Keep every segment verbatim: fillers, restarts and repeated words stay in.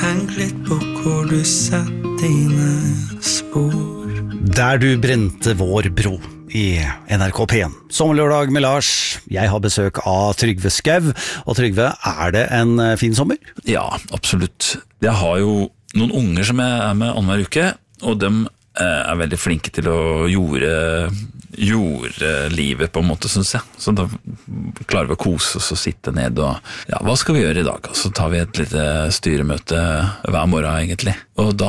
tenk litt på hvor du setter dine spor. Der du brente vår bro i N R K P en. Sommerlørdag med Lars. Jeg har besøk av Trygve Skau. Og Trygve, er det en fin sommer? Ja, absolutt. Jeg har jo noen unger som jeg er med annenhver uke, og de er veldig flinke til å jorde, jorde livet på en måte, synes jeg. Så da klarer vi å kose oss og sitte ned og, ja, hva skal vi gjøre i dag? Og så tar vi et lite styremøte hver morgen egentlig. Og da,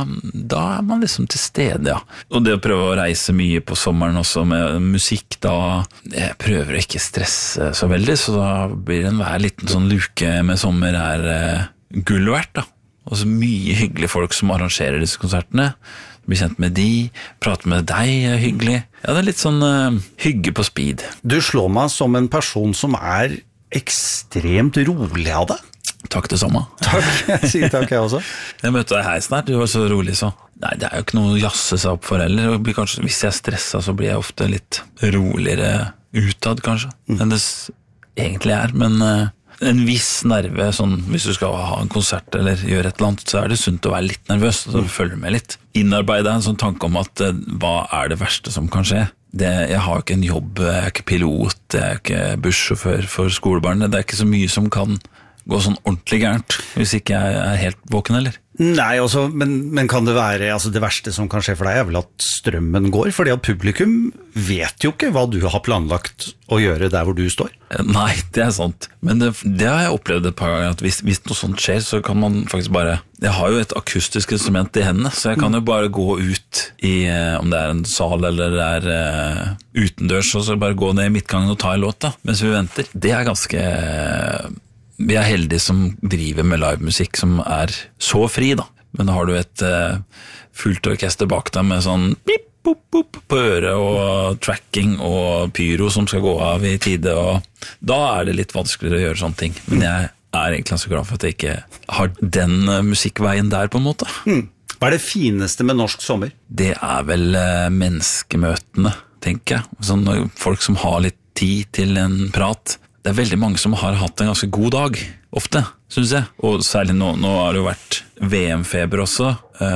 da er man liksom til stede, ja. Og det å prøve å reise mye på sommeren også med musikk, da jeg prøver å ikke stresse så veldig, så da blir det en hver liten sånn luke med sommer er uh, gull verdt, da. Og så mye hyggelige folk som arrangerer disse konsertene. Bli kjent med de, prate med deg er hyggelig. Ja, det er litt sånn uh, hygge på speed. Du slår meg som en person som er ekstremt rolig av deg. Takk det samme. Takk, jeg sier takk jeg også. Jeg møtte deg her snart, du var så rolig så. Nei, det er jo ikke noe å jasse seg opp for heller. Blir kanskje, hvis jeg er stresset, så blir jeg ofte litt roligere utad kanskje, mm. enn det egentlig er, men... Uh, en viss nerve, sånn, hvis du skal ha en konsert eller gjøre et eller annet, så er det sunt å være litt nervøs, så du følger med litt. Innarbeide en sånn tanke om at eh, hva er det verste som kan skje? Det, jeg har ikke en jobb, jeg er ikke pilot, jeg er ikke bussjåfør for skolebarn, det er ikke så mye som kan gå sånn ordentlig gærent, hvis ikke jeg er helt våken, eller? Nei, også, men, men kan det være, altså det verste som kan skje for deg er vel at strømmen går, fordi at publikum vet jo ikke hva du har planlagt å gjøre der hvor du står. Nei, det er sant, men det, det har jeg opplevd et par ganger, at hvis, hvis noe sånt skjer, så kan man faktisk bare, jeg har jo et akustisk instrument i hendene, så jeg kan jo bare gå ut i, om det er en sal eller det er uh, utendørs, og så bare gå ned i midtgangen og ta en låt da, mens vi venter. Det er ganske... Uh, Vi er heldige som driver med livemusikk som er så fri da. Men da har du et uh, fullt orkester bak deg med sånn pip, pop, pop på øret og tracking og pyro som skal gå av i tide, og da er det litt vanskeligere å gjøre sånne ting. Men jeg er egentlig så glad for at jeg ikke har den uh, musikkveien der på en måte. Mm. Hva er det fineste med norsk sommer? Det er vel uh, menneskemøtene, tenker jeg. Sånn, folk som har litt tid til en prat. Det er veldig mange som har hatt en ganske god dag, ofte, synes jeg. Og særlig nå, nå har det jo vært V M-feber også.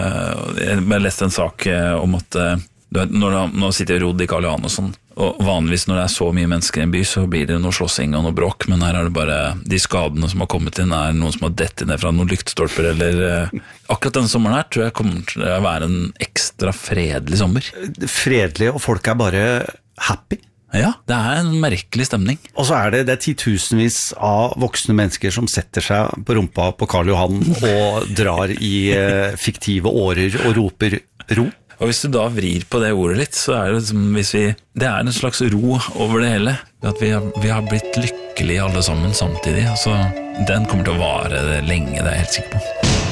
Jeg har lest en sak om at når nå sitter jeg rodd i Karl Johan og sånn, og vanligvis når det er så mye mennesker i en by, så blir det noe slåssing og noe bråk, men her er det bare de skadene som har kommet inn, er noen som har dettet ned fra noen lyktestolper, eller akkurat denne sommeren her tror jeg kommer til å være en ekstra fredelig sommer. Fredelig, og folk er bare happy. Ja, det er en merkelig stemning. Og så er det, det er titusenvis av voksne mennesker som setter seg på rumpa på Karl Johan og drar i eh, fiktive årer og roper ro. Og hvis du da vrir på det ordet litt, så er det liksom, hvis vi, det er en slags ro over det hele. At vi har, vi har blitt lykkelige alle sammen samtidig. Altså, den kommer til å vare lenge, det er jeg helt sikker på.